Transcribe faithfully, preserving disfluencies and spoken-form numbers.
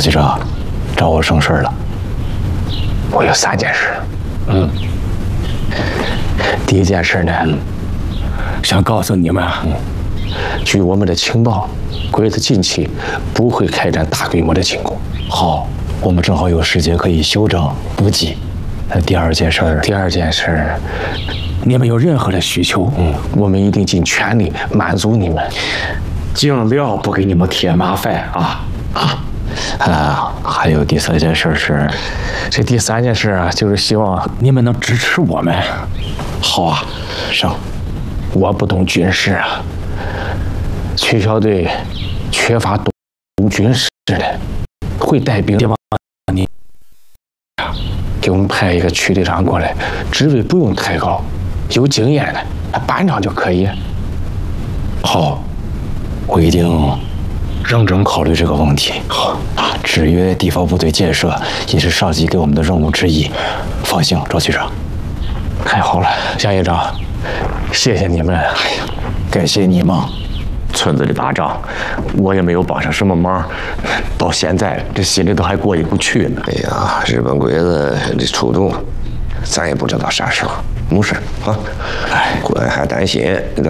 局长，找我生事了。 我有三件事。 嗯。 第一件事呢，想告诉你们，嗯、据我们的情报，鬼子近期不会开展大规模的进攻。 好，我们正好有时间可以休整补给。那第二件事， 第二件事，你们有任何的需求，嗯，我们一定尽全力满足你们，尽量不给你们添麻烦啊啊！ 啊，还有第三件事是， 这第三件事啊，就是希望你们能支持我们。 好啊，上。 我不懂军事啊，区小队缺乏懂军事的会带兵的吗？你给我们派一个区队长过来，职位不用太高，有经验的班长就可以。 好，我一定认真考虑这个问题。好啊，制约地方部队建设也是上级给我们的任务之一。放心，赵局长。 太好了，夏营长，谢谢你们。哎呀，感谢你们。 村子里打仗，我也没有帮上什么忙，到现在这心里头还过意不去呢。 哎呀，日本鬼子这出动，咱也不知道啥时候。没事啊，哎，我还担心，咱